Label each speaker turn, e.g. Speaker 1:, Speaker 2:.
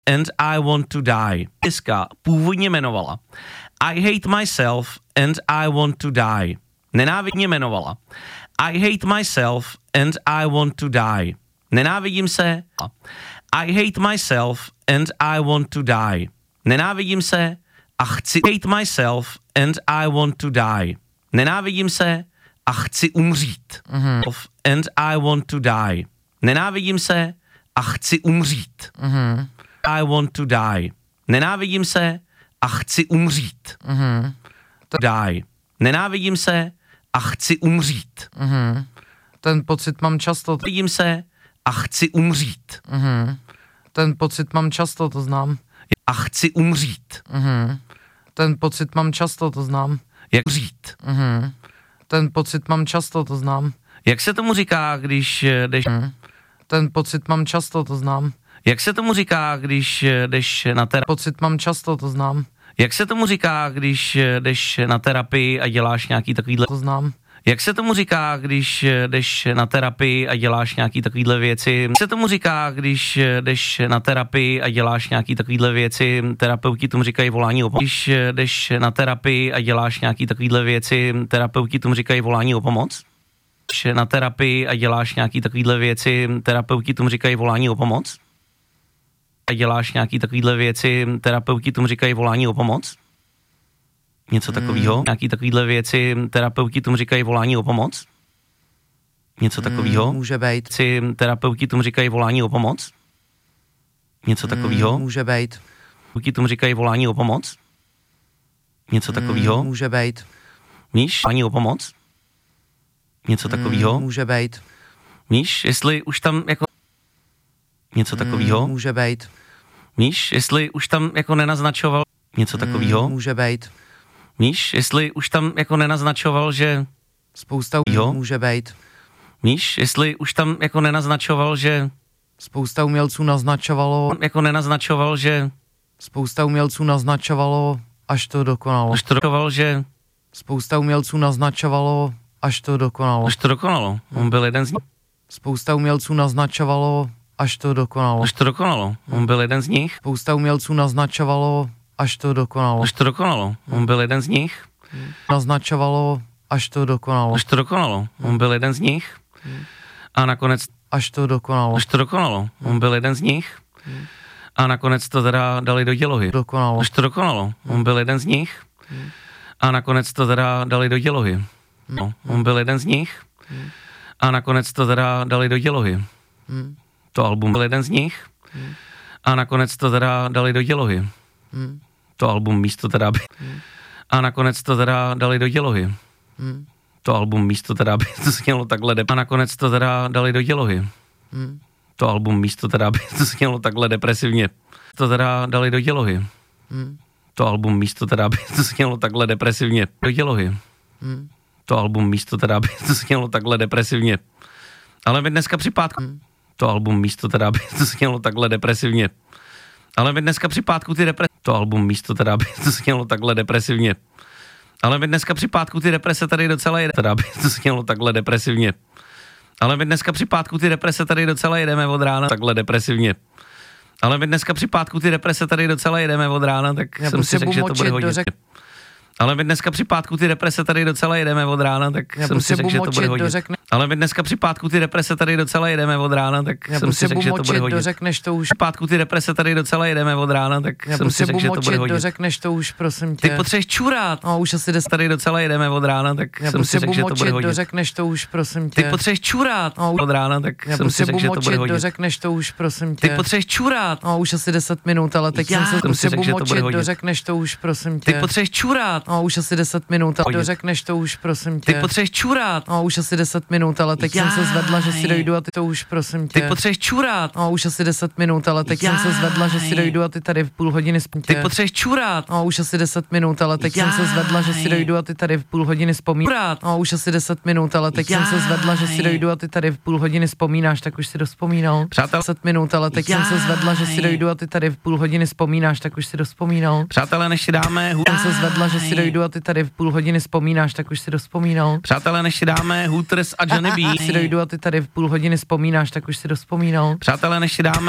Speaker 1: and I want to die. Píska původně jmenovala I hate myself and I want to die. Nenávidně jmenovala I hate myself and I want to die. Nenávidím se. I hate myself and I want to die. Nenávidím se a chci hate myself and I want to die. Nenávidím se a chci umřít. And I want to die. Nenávidím se a chci umřít. I want to die. Nenávidím se a chci umřít. Die. Nenávidím se a chci umřít.
Speaker 2: Ten pocit mám často.
Speaker 1: Nenávidím se a chci umřít.
Speaker 2: Ten pocit mám často, to znám.
Speaker 1: A chci umřít.
Speaker 2: Ten pocit mám často, to znám.
Speaker 1: Jak umřít?
Speaker 2: Ten pocit mám často, to znám.
Speaker 1: Jak se tomu říká, když jdeš...
Speaker 2: Ten pocit mám často, to znám.
Speaker 1: Jak se tomu říká, když jdeš na terapii?
Speaker 2: Pocit mám často, to znám.
Speaker 1: Jak se tomu říká, když jdeš na terapii a děláš nějaký takovýhle...
Speaker 2: To znám.
Speaker 1: Jak se tomu říká, když jdeš na terapii a děláš nějaký takovýhle věci? Jak se tomu říká, když jdeš na terapii a děláš nějaký takovýhle věci? Terapeuti tomu říkají volání o pomoc. Když jdeš na terapii a děláš nějaký takovýhle věci, terapeuti tomu říkají volání o pomoc. Když na terapii a děláš nějaký takovýhle věci, terapeuti tomu říkají volání o pomoc. A děláš nějaký takovýhle věci, terapeuti tomu říkají volání o pomoc. Něco takového. Nějaký takovýhle věci, terapeuti tomu říkají volání o pomoc. Něco takového.
Speaker 2: Může být.
Speaker 1: Terapeuti tomu říkají volání o pomoc. Něco takového.
Speaker 2: Může být.
Speaker 1: Terapeuti tomu říkají volání o pomoc. Něco takového.
Speaker 2: Může být.
Speaker 1: Víš, volání o pomoc. Něco takového.
Speaker 2: Může být.
Speaker 1: Víš, jestli už tam jako něco takového.
Speaker 2: Může být.
Speaker 1: Víš, jestli už tam jako nenaznačoval něco takového.
Speaker 2: Může být.
Speaker 1: Víš, jestli už tam jako nenaznačoval, že
Speaker 2: spousta může být.
Speaker 1: Víš, jestli už tam jako nenaznačoval, že
Speaker 2: spousta umělců naznačovalo,
Speaker 1: jako nenaznačoval, že
Speaker 2: spousta umělců naznačovalo, až to dokonalo.
Speaker 1: Až to dokonalo, že
Speaker 2: spousta umělců naznačovalo, až to dokonalo.
Speaker 1: Až to dokonalo. On byl jeden z nich.
Speaker 2: Spousta umělců naznačovalo, až to dokonalo.
Speaker 1: Až to dokonalo. On byl jeden z nich.
Speaker 2: Spousta umělců naznačovalo, až to dokonalo.
Speaker 1: Až to dokonalo. On byl jeden z nich.
Speaker 2: Naznačovalo, až to dokonalo.
Speaker 1: Až to dokonalo. On byl jeden z nich. A nakonec
Speaker 2: až to dokonalo.
Speaker 1: Až to dokonalo. On byl jeden z nich. A nakonec to teda dali do dělohy.
Speaker 2: Dokonalo.
Speaker 1: Až to dokonalo. On byl jeden z nich. A nakonec to teda dali do dělohy. No, on byl jeden z nich. A nakonec to teda dali do dělohy. To album byl jeden z nich. A nakonec to teda dali do dělohy. To album místo teda by. A nakonec to teda dali do dělohy. To album místo teda by to znělo takhle. A nakonec to teda dali do dělohy. To album místo teda by to znělo takhle depresivně. To teda dali do dělohy. To album místo teda by to znělo takhle depresivně. Do dělohy. To album místo teda by to znělo takhle depresivně. Ale my dneska při pátku. To album místo teda by to znělo takhle depresivně. Ale my dneska při pátku ty deprese. To album místo teda by to znělo takhle depresivně. Ale my dneska při pátku ty deprese tady docela jede. Teda by to znělo takhle depresivně. Ale my dneska při pátku ty deprese tady docela jedeme od rána takhle depresivně. Ale my dneska při pátku ty deprese tady docela jedeme od rána, tak jsem si řekl, že to bude hodit. Ale my dneska při pátku ty deprese tady docela jedeme od rána, tak jsem si řekl, že to bude hodit. Ale my dneska při pátku ty deprese tady docela jedeme od rána, tak jsem si řekl, že to bude hodit.
Speaker 2: Dořekneš to už.
Speaker 1: Při pátku ty deprese tady docela jedeme od rána, tak jsem si řekl, že to bude hodit.
Speaker 2: Dořekneš to už, prosím tě.
Speaker 1: Ty potřebuješ čurát.
Speaker 2: No, už asi
Speaker 1: tady docela jedeme od rána, tak jsem si řekl, že to bude hodit.
Speaker 2: Dořekneš to už, prosím tě.
Speaker 1: Ty potřebuješ čurát. Od rána, tak jsem si řekl, že to bude hodit.
Speaker 2: Dořekneš to už, prosím tě.
Speaker 1: Ty potřebuješ čurát.
Speaker 2: No, už asi 10 minut, ale teď jsem si řekl, že to bude hodit. Dořekneš to už, prosím tě.
Speaker 1: Ty potřebuješ čurát.
Speaker 2: No, už asi 10 minut, ale dořekneš to už, prosím tě.
Speaker 1: Ty potřebuješ čurát.
Speaker 2: No, už asi 10 minut, ale teď jsem se zvedla, že si dojdu a ty to už, prosím tě.
Speaker 1: Ty potřebuješ čurát.
Speaker 2: No, už asi 10 minut, ale teď jsem se zvedla, že si dojdu a ty tady v půl hodiny vzpomínáš.
Speaker 1: Ty potřebuješ čurát.
Speaker 2: No, už asi 10 minut, ale teď jsem se zvedla, že si dojdu a ty tady v půl hodiny vzpomínáš. No, už asi 10 minut, ale teď jsem se zvedla, že si dojdu a ty tady v půl hodiny vzpomínáš, tak už si dozpomínal.
Speaker 1: Přátel,
Speaker 2: 10 minut, ale teď jsem se zvedla, že si dojdu a ty tady v půl hodiny vzpomínáš, tak už si dozpomínal.
Speaker 1: Přátelé, než si dáme
Speaker 2: jsem se zvedla, že si dojdu a ty tady v půl hodiny vzpomínáš, tak už si dozpomínal.
Speaker 1: Přátelé, než si dáme Hooters a Johnny B.
Speaker 2: Si dojdu a ty tady v půl hodiny vzpomínáš, tak už si dozpomínal.
Speaker 1: Přátelé, než si dáme